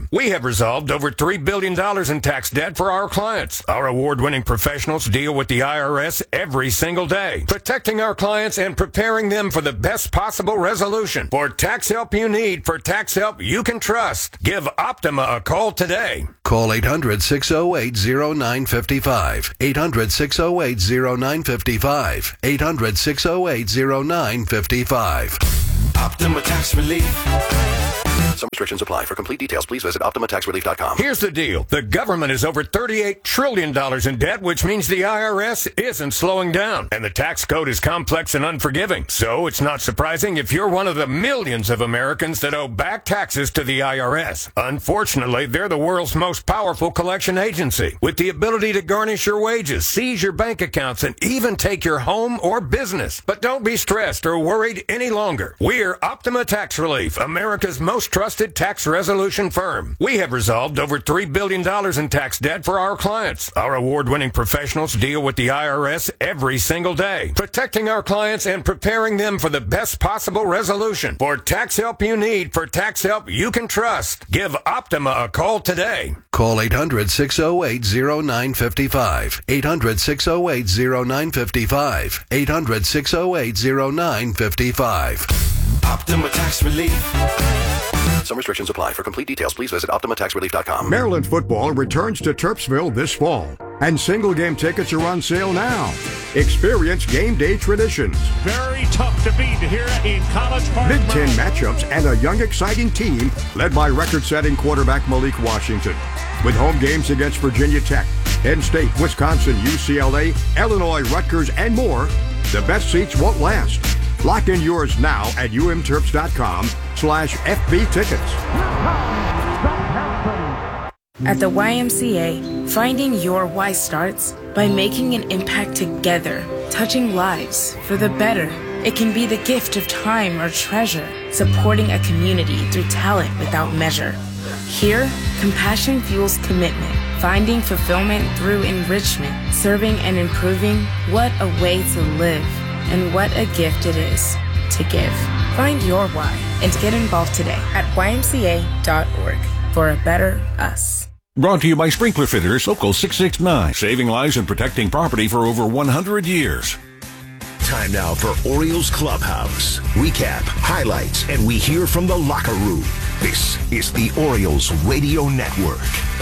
We have resolved over three billion dollars in tax debt for our clients. Our award-winning professionals deal with the I R S every single day, protecting our clients and preparing them for the best possible resolution. For tax help you need, for tax help you can trust, give Optima a call today. Call eight hundred, six oh eight, oh nine five five. eight hundred, six oh eight, oh nine five five. eight hundred, six oh eight, oh nine five five. Optima Tax Relief. Some restrictions apply. For complete details, please visit Optima Tax Relief dot com. Here's the deal. The government is over thirty-eight trillion dollars in debt, which means the I R S isn't slowing down. And the tax code is complex and unforgiving. So it's not surprising if you're one of the millions of Americans that owe back taxes to the I R S. Unfortunately, they're the world's most powerful collection agency, with the ability to garnish your wages, seize your bank accounts, and even take your home or business. But don't be stressed or worried any longer. We're Optima Tax Relief, America's most trusted tax resolution firm. We have resolved over three billion dollars in tax debt for our clients. Our award-winning professionals deal with the I R S every single day, protecting our clients and preparing them for the best possible resolution. For tax help you need, for tax help you can trust, give Optima a call today. Call eight hundred, six oh eight, oh nine five five. eight hundred, six oh eight, oh nine five five. eight hundred, six oh eight, oh nine five five. Optima Tax Relief. Some restrictions apply. For complete details, please visit Optima Tax Relief dot com. Maryland football returns to Terpsville this fall, and single game tickets are on sale now. Experience game day traditions, Very tough to beat here in College Park. Big Ten matchups, and a young, exciting team led by record-setting quarterback Malik Washington. With home games against Virginia Tech, Penn State, Wisconsin, U C L A, Illinois, Rutgers, and more, the best seats won't last. Lock in yours now at umterps.com slash FB tickets. At the Y M C A, finding your why starts by making an impact together, touching lives for the better. It can be the gift of time or treasure, supporting a community through talent without measure. Here, compassion fuels commitment, finding fulfillment through enrichment, serving and improving. What a way to live. And what a gift it is to give. Find your why and get involved today at Y M C A dot org for a better us. Brought to you by Sprinkler Fitters, Local six six nine, saving lives and protecting property for over one hundred years. Time now for Orioles Clubhouse. Recap, highlights, and we hear from the locker room. This is the Orioles Radio Network.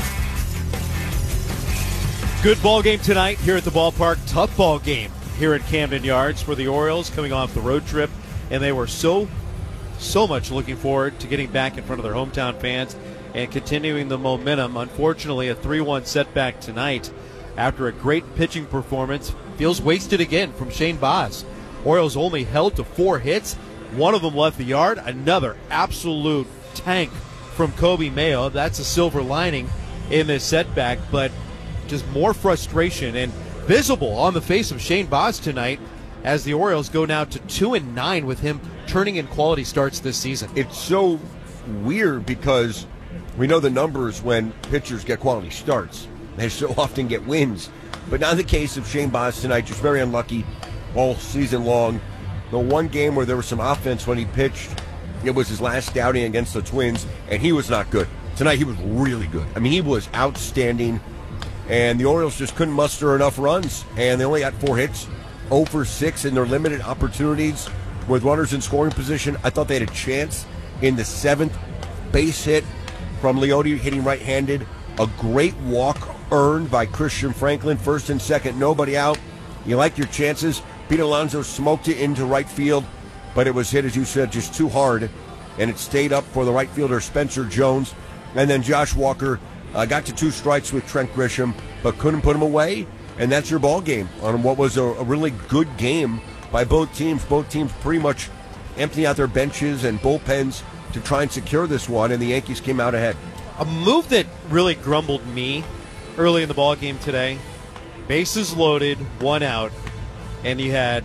Good ball game tonight here at the ballpark. Tough ball game here at Camden Yards for the Orioles coming off the road trip, and they were so, so much looking forward to getting back in front of their hometown fans and continuing the momentum. Unfortunately, a three one setback tonight after a great pitching performance. Feels wasted again from Shane Baz. Orioles only held to four hits. One of them left the yard. Another absolute tank from Kobe Mayo. That's a silver lining in this setback, but just more frustration and visible on the face of Shane Baz tonight as the Orioles go now to two and nine with him turning in quality starts this season. It's so weird because we know the numbers when pitchers get quality starts. They so often get wins. But not in the case of Shane Baz tonight, just very unlucky all season long. The one game where there was some offense when he pitched, it was his last outing against the Twins, and he was not good. Tonight he was really good. I mean, he was outstanding. And the Orioles just couldn't muster enough runs, and they only got four hits, oh for six in their limited opportunities with runners in scoring position. I thought they had a chance in the seventh base hit from Leote hitting right-handed. A great walk earned by Christian Franklin, first and second, nobody out. You like your chances. Pete Alonso smoked it into right field, but it was hit, as you said, just too hard, and it stayed up for the right fielder Spencer Jones. And then Josh Walker Uh, got to two strikes with Trent Grisham, but couldn't put him away, and that's your ball game on what was a, a really good game by both teams. Both teams pretty much emptying out their benches and bullpens to try and secure this one, and the Yankees came out ahead. A move that really grumbled me early in the ball game today. Bases loaded, one out, and you had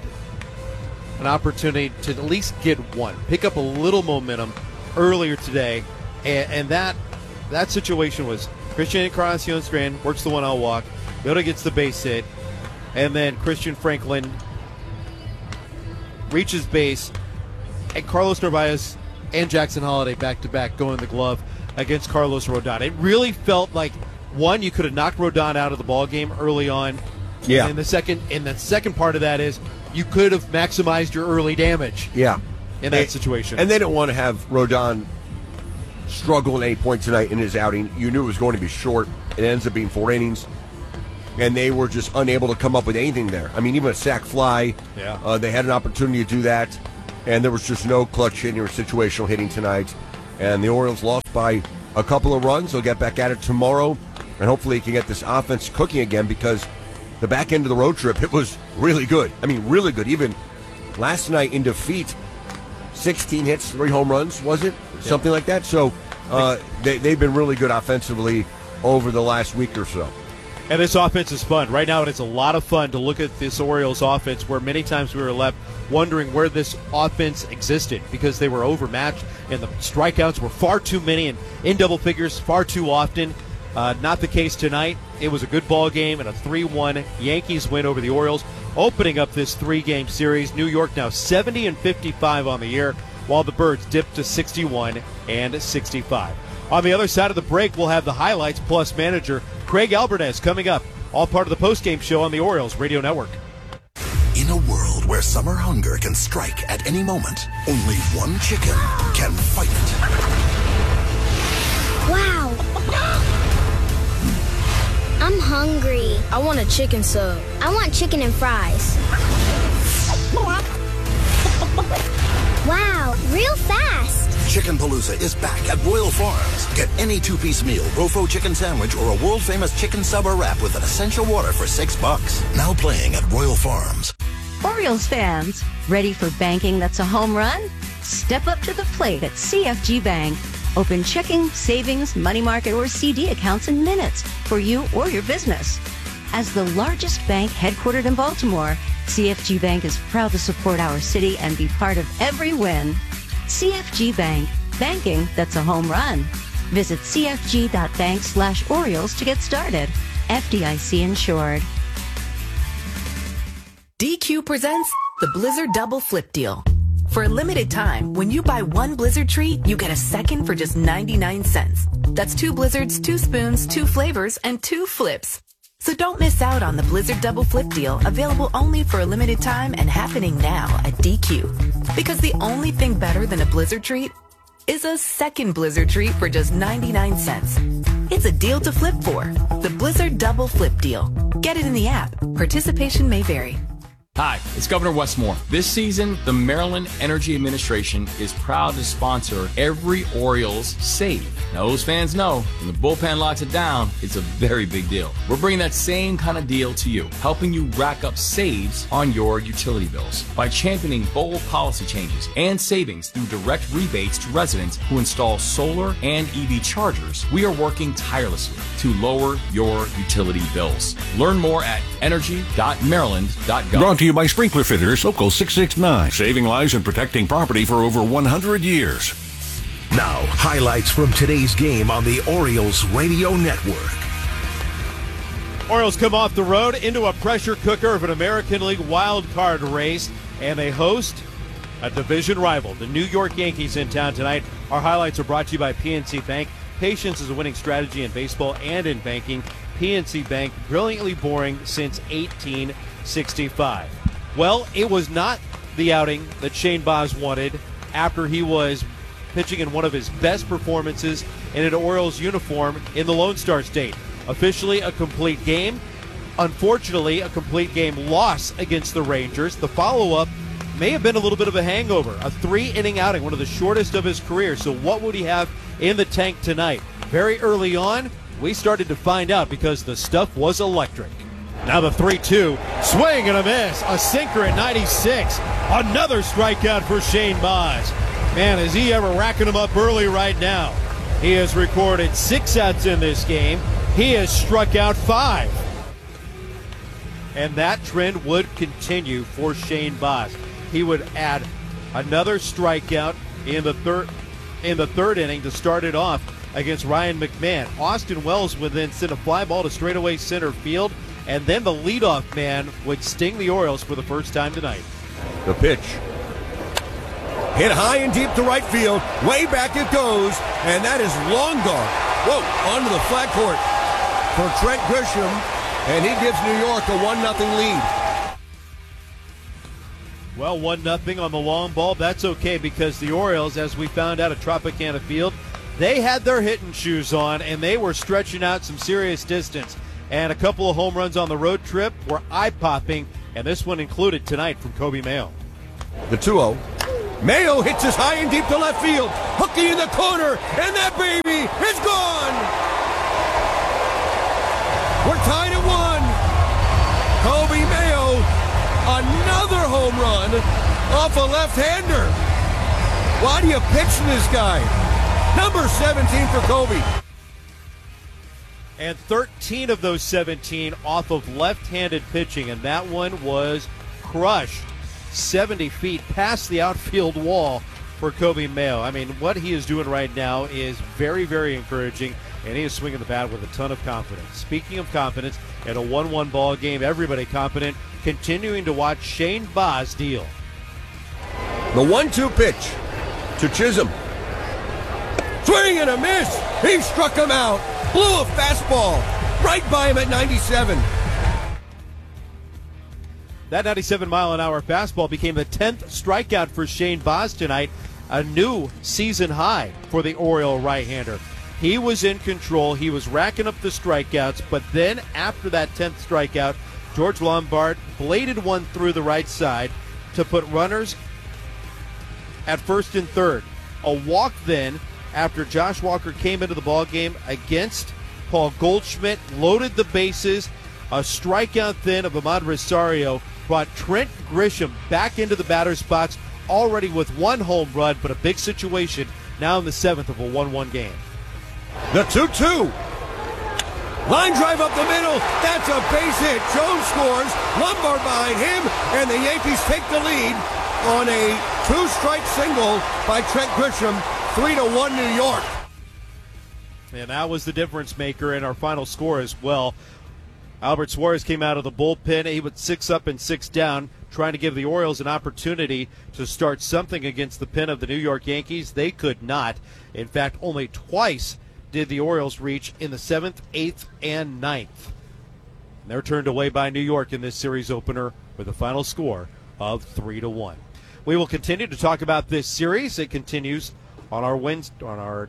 an opportunity to at least get one, pick up a little momentum earlier today, and, and that that situation was Christian Encarnacion Strand works the one-out walk, Leote gets the base hit, and then Christian Franklin reaches base, and Carlos Narvaez and Jackson Holiday back-to-back going the glove against Carlos Rodon. It really felt like, one, you could have knocked Rodon out of the ballgame early on. Yeah. And the second, and the second part of that is you could have maximized your early damage. Yeah. In that They- situation. And they didn't want to have Rodon struggle at any point tonight in his outing. You knew it was going to be short. It ends up being four innings. And they were just unable to come up with anything there. I mean, even a sac fly, Yeah. uh, they had an opportunity to do that. And there was just no clutch hitting or situational hitting tonight. And the Orioles lost by a couple of runs. They'll get back at it tomorrow. And hopefully he can get this offense cooking again, because the back end of the road trip, it was really good. I mean, really good. Even last night in defeat, sixteen hits, three home runs, was it? Something like that. So uh, they, they've been really good offensively over the last week or so. And this offense is fun. Right now, it's a lot of fun to look at this Orioles offense, where many times we were left wondering where this offense existed, because they were overmatched and the strikeouts were far too many and in double figures far too often. Uh, not the case tonight. It was a good ball game and a three one Yankees win over the Orioles, opening up this three-game series. New York now seventy and fifty-five on the year, while the Birds dipped to sixty-one and sixty-five. On the other side of the break, we'll have the highlights plus manager Craig Alvarez coming up. All part of the postgame show on the Orioles Radio Network. In a world where summer hunger can strike at any moment, only one chicken can fight it. Wow. I'm hungry. I want a chicken sub. I want chicken and fries. Wow, real fast. Chicken Palooza is back at Royal Farms. Get any two-piece meal, Rofo chicken sandwich, or a world-famous chicken sub or wrap with an essential water for six bucks. Now playing at Royal Farms. Orioles fans, ready for banking that's a home run? Step up to the plate at C F G Bank. Open checking, savings, money market, or C D accounts in minutes for you or your business. As the largest bank headquartered in Baltimore, C F G Bank is proud to support our city and be part of every win. C F G Bank, banking that's a home run. Visit cfg.bank slash Orioles to get started. F D I C insured. D Q presents the Blizzard Double Flip Deal. For a limited time, when you buy one Blizzard treat, you get a second for just ninety-nine cents. That's two Blizzards, two spoons, two flavors, and two flips. So don't miss out on the Blizzard Double Flip Deal, available only for a limited time and happening now at D Q. Because the only thing better than a Blizzard treat is a second Blizzard treat for just ninety-nine cents. It's a deal to flip for. The Blizzard Double Flip Deal. Get it in the app. Participation may vary. Hi, it's Governor Westmore. This season, the Maryland Energy Administration is proud to sponsor every Orioles save. Now, those fans know when the bullpen locks it down, it's a very big deal. We're bringing that same kind of deal to you, helping you rack up saves on your utility bills by championing bold policy changes and savings through direct rebates to residents who install solar and E V chargers. We are working tirelessly to lower your utility bills. Learn more at energy dot maryland dot gov. Brought to you by Sprinkler Fitters, Local six six nine. Saving lives and protecting property for over one hundred years. Now, highlights from today's game on the Orioles Radio Network. Orioles come off the road into a pressure cooker of an American League wild card race, and they host a division rival, the New York Yankees, in town tonight. Our highlights are brought to you by P N C Bank. Patience is a winning strategy in baseball and in banking. P N C Bank, brilliantly boring since eighteen sixty-five. Well, it was not the outing that Shane Baz wanted after he was pitching in one of his best performances in an Orioles uniform in the Lone Star State. Officially a complete game. Unfortunately, a complete game loss against the Rangers. The follow-up may have been a little bit of a hangover. A three-inning outing, one of the shortest of his career. So what would he have in the tank tonight? Very early on, we started to find out because the stuff was electric. Now the three two, swing and a miss, a sinker at ninety-six. Another strikeout for Shane Baz. Man, is he ever racking them up early right now. He has recorded six outs in this game. He has struck out five. And that trend would continue for Shane Baz. He would add another strikeout in the third in the third inning to start it off against Ryan McMahon. Austin Wells would then send a fly ball to straightaway center field, and then the leadoff man would sting the Orioles for the first time tonight. The pitch. Hit high and deep to right field. Way back it goes. And that is long gone. Whoa, onto the flat court for Trent Grisham. And he gives New York a one nothing lead. Well, one nothing on the long ball. That's okay because the Orioles, as we found out at Tropicana Field, they had their hitting shoes on, and they were stretching out some serious distance. And a couple of home runs on the road trip were eye-popping, and this one included tonight from Kobe Mayo. The two oh. Mayo hits us high and deep to left field. Hooky in the corner, and that baby is gone. We're tied at one. Kobe Mayo, another home run off a left-hander. Why do you pitch to this guy? Number seventeen for Kobe. And thirteen of those seventeen off of left-handed pitching, and that one was crushed seventy feet past the outfield wall for Kobe Mayo. I mean, what he is doing right now is very, very encouraging, and he is swinging the bat with a ton of confidence. Speaking of confidence, in a one one ball game, everybody confident, continuing to watch Shane Baz deal. The one two pitch to Chisholm. Swing and a miss. He struck him out. Blew a fastball right by him at ninety-seven. That ninety-seven mile an hour fastball became the tenth strikeout for Shane Baz tonight, a new season high for the Oriole right-hander. He was in control. He was racking up the strikeouts, but then after that tenth strikeout, George Lombard bladed one through the right side to put runners at first and third. A walk then after Josh Walker came into the ballgame against Paul Goldschmidt, loaded the bases. A strikeout then of Ahmad Rosario brought Trent Grisham back into the batter's box, already with one home run, but a big situation now in the seventh of a one one game. The two two. Line drive up the middle. That's a base hit. Jones scores. Lombard behind him, and the Yankees take the lead on a two-strike single by Trent Grisham. Three to one New York. And that was the difference maker in our final score as well. Albert Suarez came out of the bullpen. He went six up and six down, trying to give the Orioles an opportunity to start something against the pen of the New York Yankees. They could not. In fact, only twice did the Orioles reach in the seventh, eighth, and ninth. And they're turned away by New York in this series opener with a final score of three to one. We will continue to talk about this series. It continues on our Wednesday, on our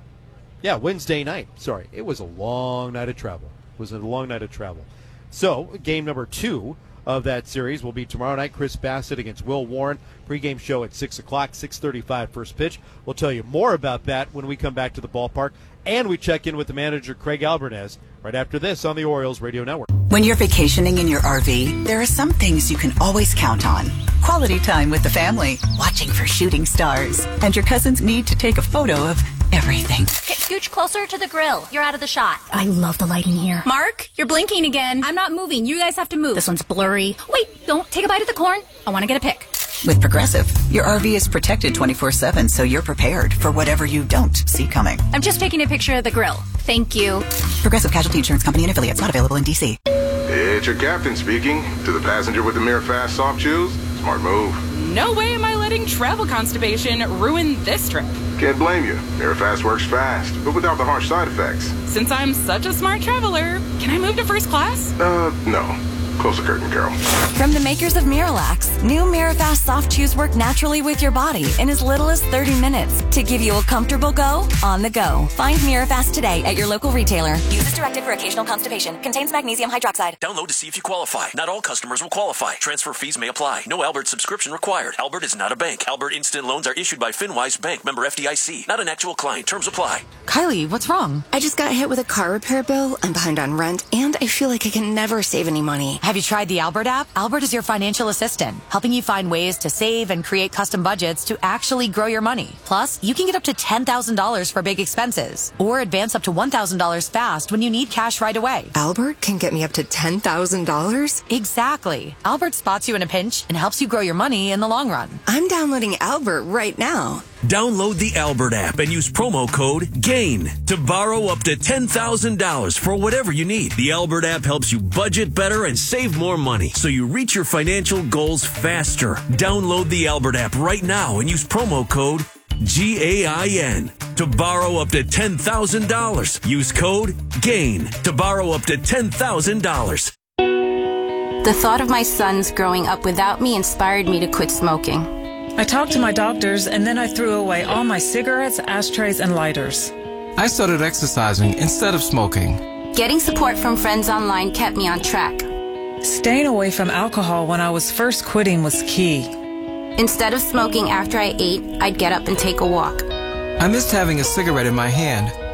yeah Wednesday night. Sorry, it was a long night of travel. It was a long night of travel. So game number two of that series will be tomorrow night. Chris Bassett against Will Warren. Pre-game show at six o'clock, six thirty-five first pitch. We'll tell you more about that when we come back to the ballpark. And we check in with the manager, Craig Albernez, right after this on the Orioles Radio Network. When you're vacationing in your R V, there are some things you can always count on. Quality time with the family, watching for shooting stars, and your cousin's need to take a photo of everything. Okay, scooch closer to the grill. You're out of the shot. I love the lighting here. Mark, you're blinking again. I'm not moving. You guys have to move. This one's blurry. Wait, don't take a bite of the corn. I want to get a pic. With Progressive, your R V is protected twenty-four seven, so you're prepared for whatever you don't see coming. I'm just taking a picture of the grill. Thank you. Progressive Casualty Insurance Company and affiliates, not available in D C. It's your captain speaking. To the passenger with the Mirror Fast soft shoes, smart move. No way am I letting travel constipation ruin this trip. Can't blame you. Mirror Fast works fast, but without the harsh side effects. Since I'm such a smart traveler, can I move to first class? Uh, no. Close the curtain, Carol. From the makers of Miralax, new Mirafast soft chews work naturally with your body in as little as thirty minutes to give you a comfortable go on the go. Find Mirafast today at your local retailer. Use as directed for occasional constipation. Contains magnesium hydroxide. Download to see if you qualify. Not all customers will qualify. Transfer fees may apply. No Albert subscription required. Albert is not a bank. Albert Instant Loans are issued by FinWise Bank, member F D I C. Not an actual client. Terms apply. Kylie, what's wrong? I just got hit with a car repair bill. I'm behind on rent, and I feel like I can never save any money. Have you tried the Albert app? Albert is your financial assistant, helping you find ways to save and create custom budgets to actually grow your money. Plus, you can get up to ten thousand dollars for big expenses, or advance up to one thousand dollars fast when you need cash right away. Albert can get me up to ten thousand dollars? Exactly. Albert spots you in a pinch and helps you grow your money in the long run. I'm downloading Albert right now. Download the Albert app and use promo code GAIN to borrow up to ten thousand dollars for whatever you need. The Albert app helps you budget better and save more money so you reach your financial goals faster. Download the Albert app right now and use promo code G A I N to borrow up to ten thousand dollars. Use code GAIN to borrow up to ten thousand dollars. The thought of my sons growing up without me inspired me to quit smoking. I talked to my doctors, and then I threw away all my cigarettes, ashtrays, and lighters. I started exercising instead of smoking. Getting support from friends online kept me on track. Staying away from alcohol when I was first quitting was key. Instead of smoking after I ate, I'd get up and take a walk. I missed having a cigarette in my hand.